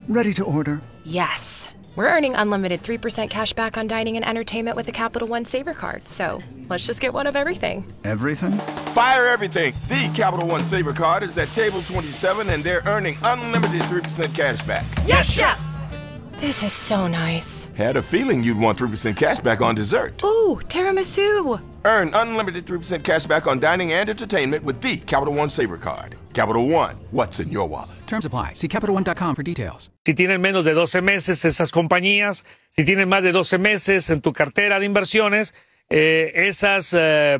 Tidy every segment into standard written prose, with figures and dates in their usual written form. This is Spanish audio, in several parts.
Ready to order. Yes. We're earning unlimited 3% cash back on dining and entertainment with a Capital One Saver card, so let's just get one of everything. Everything? Fire everything. The Capital One Saver card is at table 27 and they're earning unlimited 3% cash back. Yes, Chef! This is so nice. Had a feeling you'd want 3% cash back on dessert. Ooh, tiramisu! Earn unlimited 3% cash back on dining and entertainment with the Capital One Saver card. Capital One, what's in your wallet? Terms apply. See CapitalOne.com for details. Si tienen menos de 12 meses esas compañías, si tienen más de 12 meses en tu cartera de inversiones, esas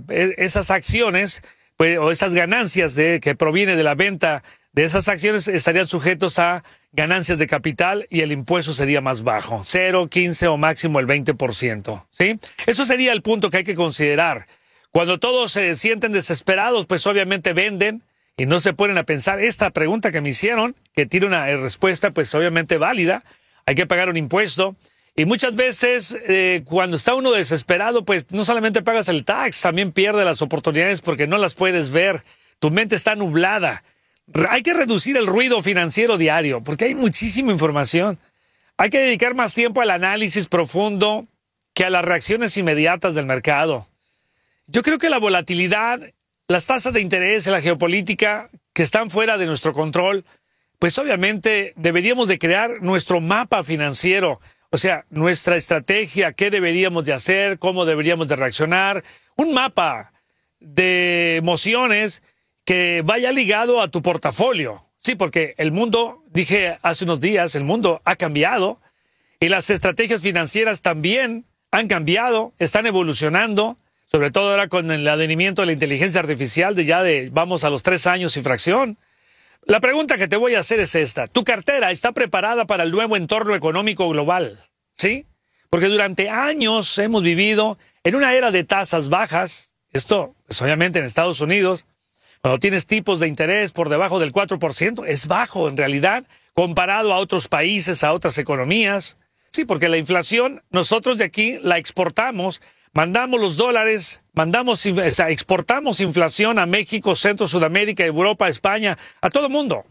acciones pues, o esas ganancias que provienen de la venta de esas acciones estarían sujetos a ganancias de capital y el impuesto sería más bajo, 0, 15 o máximo el 20%. ¿Sí? Eso sería el punto que hay que considerar. Cuando todos se sienten desesperados, pues obviamente venden y no se ponen a pensar esta pregunta que me hicieron, que tiene una respuesta pues obviamente válida, hay que pagar un impuesto. Y muchas veces cuando está uno desesperado, pues no solamente pagas el tax, también pierdes las oportunidades porque no las puedes ver. Tu mente está nublada. Hay que reducir el ruido financiero diario porque hay muchísima información. Hay que dedicar más tiempo al análisis profundo que a las reacciones inmediatas del mercado. Yo creo que la volatilidad, las tasas de interés y la geopolítica que están fuera de nuestro control, pues obviamente deberíamos de crear nuestro mapa financiero. O sea, nuestra estrategia, qué deberíamos de hacer, cómo deberíamos de reaccionar. Un mapa de emociones que vaya ligado a tu portafolio. Sí, porque el mundo, dije hace unos días, el mundo ha cambiado y las estrategias financieras también han cambiado, están evolucionando, sobre todo ahora con el advenimiento de la inteligencia artificial, vamos a los 3 años y fracción. La pregunta que te voy a hacer es esta. ¿Tu cartera está preparada para el nuevo entorno económico global? ¿Sí? Porque durante años hemos vivido en una era de tasas bajas. Esto, pues obviamente en Estados Unidos, cuando tienes tipos de interés por debajo del 4%, es bajo en realidad, comparado a otros países, a otras economías. Sí, porque la inflación, nosotros de aquí la exportamos, mandamos los dólares, exportamos inflación a México, Centro, Sudamérica, Europa, España, a todo mundo.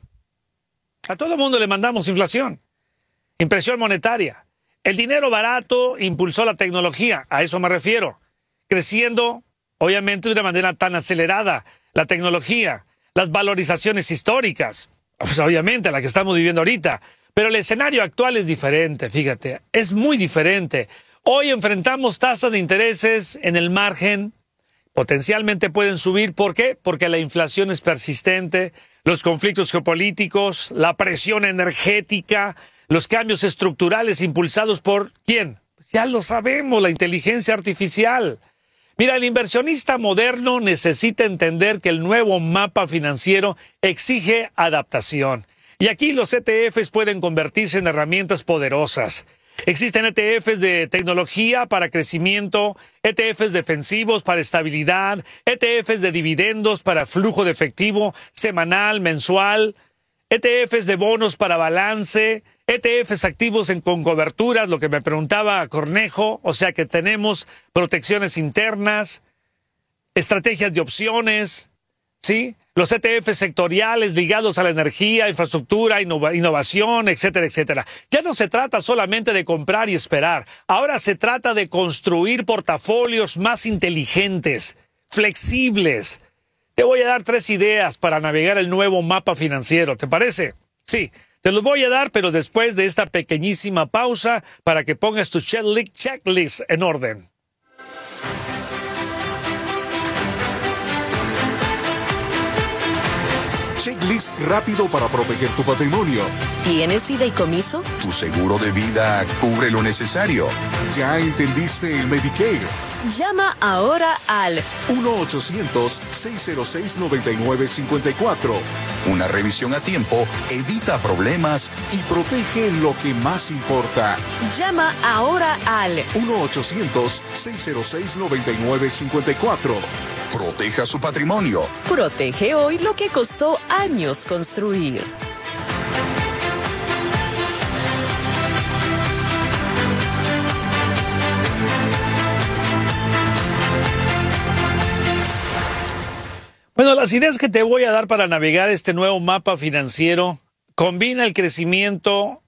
A todo mundo le mandamos inflación. Impresión monetaria. El dinero barato impulsó la tecnología, a eso me refiero. Creciendo, obviamente, de una manera tan acelerada. La tecnología, las valorizaciones históricas, pues obviamente la que estamos viviendo ahorita. Pero el escenario actual es diferente, fíjate, es muy diferente. Hoy enfrentamos tasas de intereses en el margen, potencialmente pueden subir. ¿Por qué? Porque la inflación es persistente, los conflictos geopolíticos, la presión energética, los cambios estructurales impulsados por ¿quién? Pues ya lo sabemos, la inteligencia artificial. Mira, el inversionista moderno necesita entender que el nuevo mapa financiero exige adaptación. Y aquí los ETFs pueden convertirse en herramientas poderosas. Existen ETFs de tecnología para crecimiento, ETFs defensivos para estabilidad, ETFs de dividendos para flujo de efectivo semanal, mensual, ETFs de bonos para balance, ETFs activos con coberturas, lo que me preguntaba Cornejo, o sea que tenemos protecciones internas, estrategias de opciones, ¿sí? Los ETFs sectoriales ligados a la energía, infraestructura, innovación, etcétera, etcétera. Ya no se trata solamente de comprar y esperar, ahora se trata de construir portafolios más inteligentes, flexibles. Te voy a dar 3 ideas para navegar el nuevo mapa financiero, ¿te parece? Sí. Te los voy a dar, pero después de esta pequeñísima pausa para que pongas tu checklist en orden. Checklist rápido para proteger tu patrimonio. ¿Tienes fideicomiso? Tu seguro de vida cubre lo necesario. ¿Ya entendiste el Medicare? Llama ahora al 1-800-606-9954. Una revisión a tiempo evita problemas y protege lo que más importa. Llama ahora al 1-800-606-9954. Proteja su patrimonio. Protege hoy lo que costó años construir. Bueno, las ideas que te voy a dar para navegar este nuevo mapa financiero combina el crecimiento